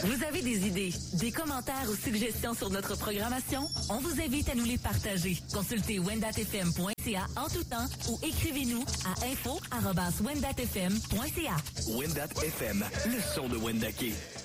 Vous avez des idées, des commentaires ou suggestions sur notre programmation? On vous invite à nous les partager. Consultez wendatfm.ca en tout temps ou écrivez-nous à info@wendatfm.ca. Wendat FM, le son de Wendake.